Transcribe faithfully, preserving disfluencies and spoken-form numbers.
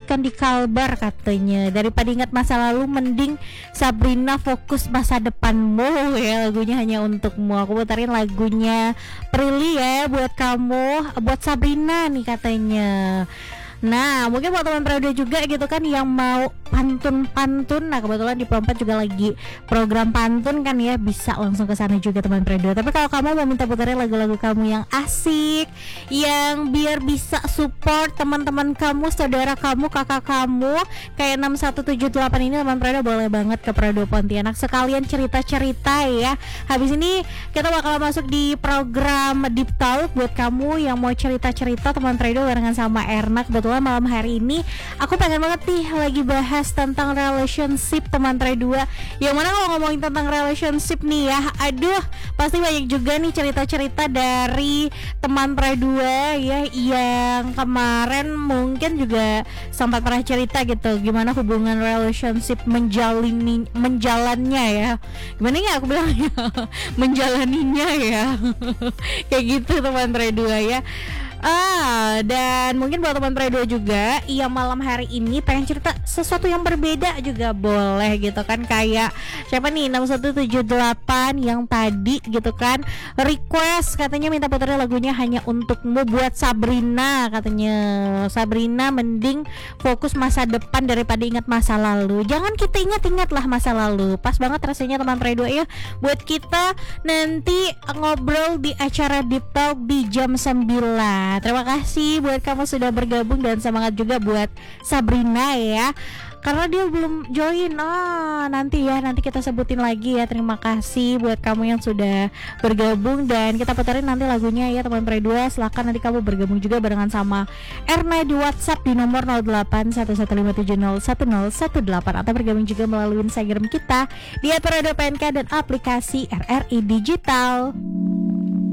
ikan di Kalbar katanya. Daripada ingat masa lalu mending Sabrina fokus masa depanmu ya. Lagunya hanya untukmu. Aku putarin lagunya Prilly ya buat kamu, buat Sabrina nih katanya. Nah, mungkin buat teman periode juga gitu kan yang mau pantun-pantun. Nah, kebetulan di Prompat juga lagi program pantun kan ya, bisa langsung ke sana juga teman periode. Tapi kalau kamu mau minta puterin lagu-lagu kamu yang asik, yang biar bisa support teman-teman kamu, saudara kamu, kakak kamu kayak enam satu tujuh delapan ini, teman periode boleh banget ke Periode Pontianak sekalian cerita-cerita ya. Habis ini kita bakal masuk di program Deep Talk buat kamu yang mau cerita-cerita teman periode barengan sama Erna. Kebetulan malam hari ini aku pengen banget nih lagi bahas tentang relationship teman Tre dua. Yang mana kalau ngomongin tentang relationship nih ya, aduh pasti banyak juga nih cerita-cerita dari teman Tre dua ya, yang kemarin mungkin juga sempat pernah cerita gitu gimana hubungan relationship menjalani menjalannya ya. Gimana ya aku bilangnya? Menjalaninya ya. Kayak gitu teman Tre dua ya. Ah, dan mungkin buat teman Predo juga yang malam hari ini pengen cerita sesuatu yang berbeda juga boleh gitu kan. Kayak siapa nih enam satu tujuh delapan yang tadi gitu kan request katanya minta puterin lagunya hanya untukmu buat Sabrina katanya. Sabrina mending fokus masa depan daripada ingat masa lalu. Jangan kita ingat-ingat lah masa lalu. Pas banget rasanya teman Predo ya buat kita nanti ngobrol di acara Deep Talk di jam sembilan. Terima kasih buat kamu sudah bergabung dan semangat juga buat Sabrina ya. Karena dia belum join. Ah, nanti ya, nanti kita sebutin lagi ya. Terima kasih buat kamu yang sudah bergabung dan kita puterin nanti lagunya ya teman Pre dua. Silakan nanti kamu bergabung juga barengan sama Erna di WhatsApp di nomor nol delapan satu satu lima tujuh nol satu nol satu delapan atau bergabung juga melalui Instagram kita di Periode P N K dan aplikasi R R I Digital.